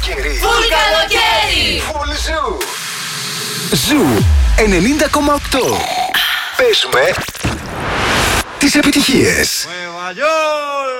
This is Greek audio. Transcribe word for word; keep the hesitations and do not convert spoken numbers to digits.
καλοκαίρι. Φουλ καλοκαίρι. Φουλ Ζου. Ζου ενενήντα κόμμα οκτώ. Παίζουμε τις επιτυχίες.